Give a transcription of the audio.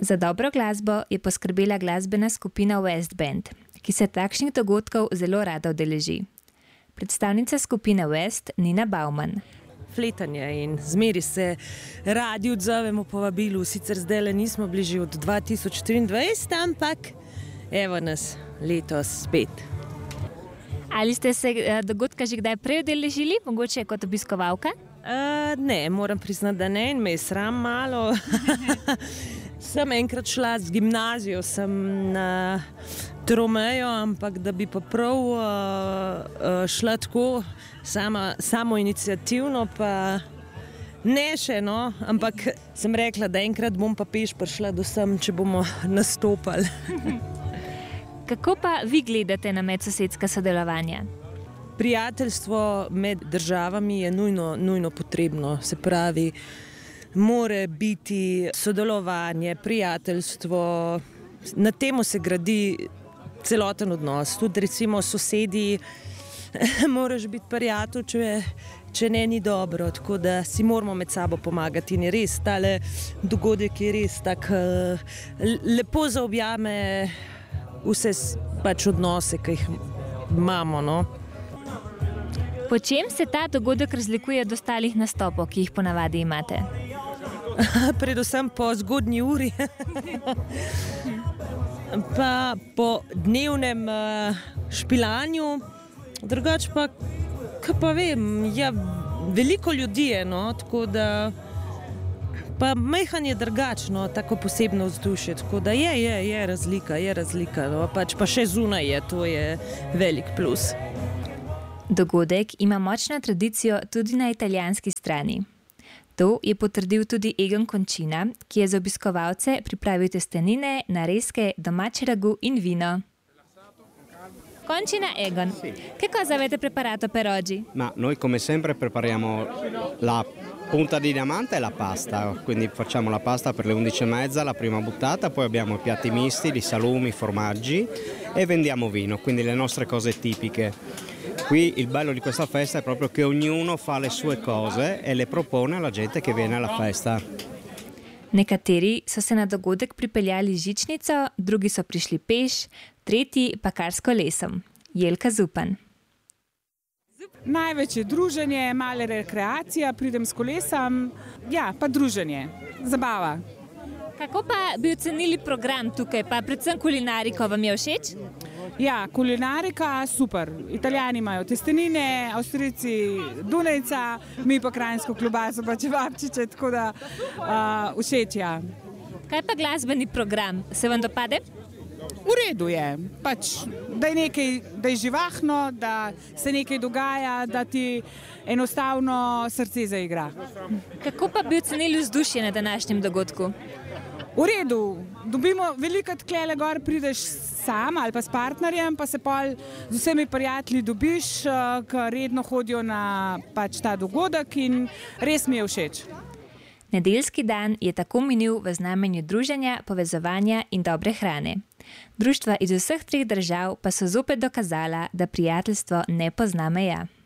Za dobro glasbo je poskrbela glasbena skupina West Band, ki se takšnih dogodkov zelo rada udeleži. Predstavnica skupine West, Nina Bauman. Fletanje in zmeri se radi odzovemo povabilu, sicer zdaj nismo bili že od 2023, ampak evo nas letos spet. Ali ste se dogodka že kdaj prej udeležili, mogoče kot obiskovalka? Ne, moram priznati, da ne in me je sram malo. Sem enkrat šla z gimnazijo, sem na Tromejo, ampak da bi pa prav šla tako samo iniciativno, pa ne še, no, ampak sem rekla, da enkrat bom pa peš prišla do sem, če bomo nastopali. Kako pa vi gledate na medsosedska sodelovanja? Prijateljstvo med državami je nujno potrebno, se pravi, more biti sodelovanje, prijateljstvo, na temu se gradi celoten odnos. Tudi recimo sosedi, moraš biti prijatelj, če ne ni dobro, tako da si moramo med sabo pomagati. In je res, tale dogodek je res tak, lepo zaobjame vse pač odnose, ki jih imamo, no. Po čem se ta dogodek razlikuje od ostalih nastopov, ki jih ponavadi imate? Predvsem po zgodnji uri, pa po dnevnem špilanju, drugače pa, kaj pa vem, ja, veliko ljudi je, no, tako da pa majhan je drugačno, tako posebno vzdušje, tako da je razlika, no, pač pa še zunaj je, to je velik plus. Dogodek ima močno tradicijo tudi na italijanski strani. To je potrdil tudi Egon Končina, ki je za obiskovalce pripravil testenine, narezke, domače ragu in vino. Končina, Egon, che cosa avete preparato per oggi? Ma noi come sempre prepariamo la punta di diamante e la pasta, quindi facciamo la pasta per le 11:30, la prima buttata, poi abbiamo i piatti misti di salumi, formaggi e vendiamo vino, quindi le nostre cose tipiche. Qui il bello di questa festa è proprio che ognuno fa le sue cose e le propone alla gente che viene alla festa. Nekateri so se na dogodek pripeljali žičnico, drugi so prišli peš, tretji pa kar s kolesom. Jelka Zupan. Največ je druženje, male rekreacija, pridem s kolesom, ja, pa druženje, zabava. Kako pa bi ocenili program tukaj, pa predvsem kulinariko, vam je všeč? Ja, kulinarika super. Italijani imajo testenine, Avstrijci dunajca, mi pa kranjsko klobaso pa čevapčiče, tako da všeč, ja. Kaj pa glasbeni program, se vam dopade? V redu je, pač, da je živahno, da se nekaj dogaja, da ti enostavno srce zaigra. Kako pa bi ocenili vzdušje na današnjem dogodku? V redu, dobimo velikokrat tlele gor, prideš sam ali pa s partnerjem, pa se pol z vsemi prijatelji dobiš, ki redno hodijo na pač ta dogodek in res mi je všeč. Nedeljski dan je tako minil v znamenju druženja, povezovanja in dobre hrane. Društva iz vseh treh držav pa so zopet dokazala, da prijateljstvo ne pozna meja.